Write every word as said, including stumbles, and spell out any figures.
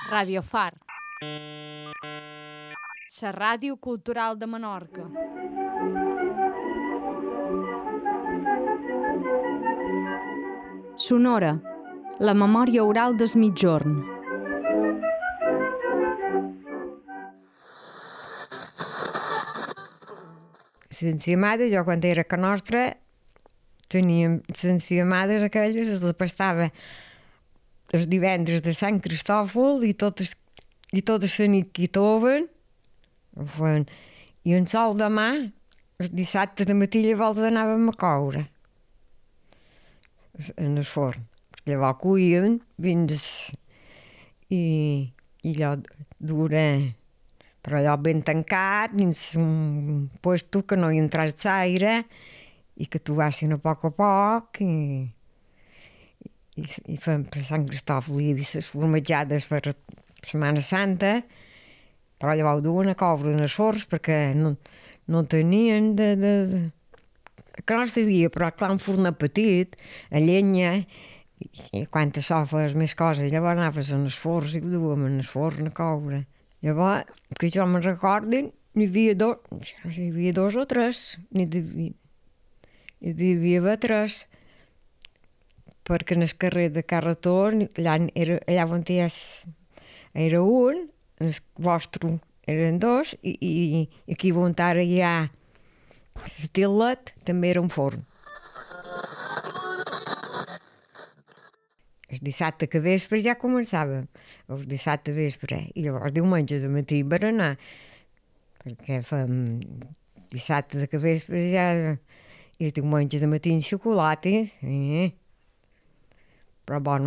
Radio Far, la ràdio cultural de Menorca. Sonora, la memòria oral des migjorn. L'enciamada, jo quan era a Can Nostra teníem les enciamades aquelles, les pastava els divendres de Sant Cristòfol i totes, i totes la nit que hi toven, i en sol demà, el dissabte de matí llavors anàvem a coure en el forn. Llavors cuíem fins i, i allò dura, però allò ben tancat, dins un puesto que no hi entrés l'aire i que tu vassin a poc a poc i, i, i fem per Sant Cristòfol. Hi havia les formatjades per Setmana Santa, però llavors ho duen a coure en els forns perquè no, no tenien de... de, de... que no sabia, però clar, un fornet petit, a llenya, i quan això fes més coses, llavors anaves en els forns i ho duem en el forn a coure. Llavors, que jo me'n recordin, n'hi havia dos, hi havia dos o tres, n'hi devia, n'hi devia haver tres, perquè en el carrer de Carretó, allà, era, allà on hi és, era un, en el vostre eren dos, i, i, i aquí on ara hi ha l'Estilet, també era un forn. El dissabte que vespre ja començàvem, el dissabte vespre, i llavors diumenge de matí per anar, perquè fem dissabte de vespre ja, i el diumenge de matí en xocolata, eh? Però bon,